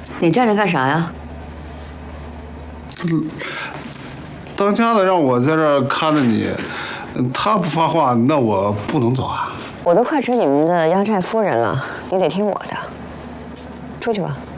你站着干啥呀？ 当家的让我在这儿看着你，他不发话，那我不能走啊。 我都快成你们的压寨夫人了，你得听我的。出去吧。